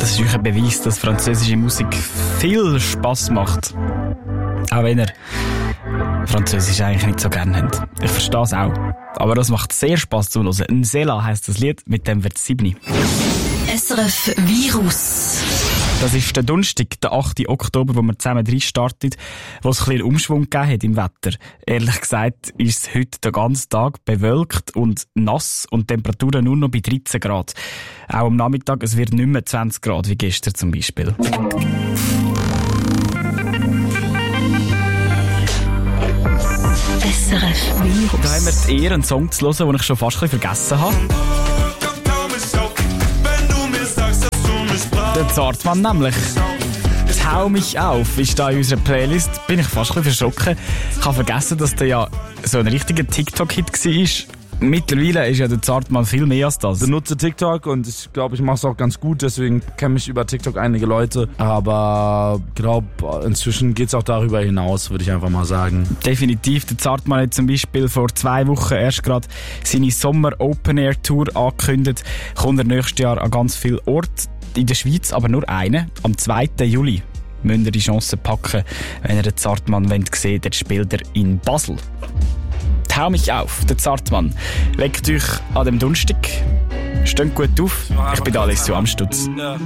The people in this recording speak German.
Das ist wirklich ein Beweis, dass französische Musik viel Spass macht. Auch wenn ihr Französisch eigentlich nicht so gerne habt. Ich verstehe es auch. Aber das macht sehr Spass zu hören. Nsela heisst das Lied, mit dem wird 7. SRF Virus. Das ist der Donnerstag, der 8. Oktober, wo wir zusammen reinstarten, wo es ein bisschen Umschwung gegeben hat im Wetter. Ehrlich gesagt ist es heute den ganzen Tag bewölkt und nass und die Temperaturen nur noch bei 13 Grad. Auch am Nachmittag, es wird nicht mehr 20 Grad wie gestern zum Beispiel. SRF Virus. Da haben wir die Ehre, einen Song zu hören, den ich schon fast ein bisschen vergessen habe. Der Zartmann nämlich. «Tau mich auf» ist da in unserer Playlist. Bin ich fast ein bisschen verschrocken. Ich habe vergessen, dass der ja so ein richtiger TikTok-Hit war. Mittlerweile ist ja der Zartmann viel mehr als das. Ich benutze TikTok und ich glaube, ich mache es auch ganz gut. Deswegen kennen mich über TikTok einige Leute. Aber ich glaube, inzwischen geht es auch darüber hinaus, würde ich einfach mal sagen. Definitiv. Der Zartmann hat zum Beispiel vor 2 Wochen erst gerade seine Sommer-Open-Air-Tour angekündigt. Kommt er nächstes Jahr an ganz vielen Orten in der Schweiz, aber nur einen. Am 2. Juli müsst ihr die Chance packen, wenn ihr den Zartmann sehen wollt. Dort spielt er in Basel. «Tau mich auf», der Zartmann. Legt euch an dem Donnerstag. Steht gut auf. Ich bin Alessio Amstutz.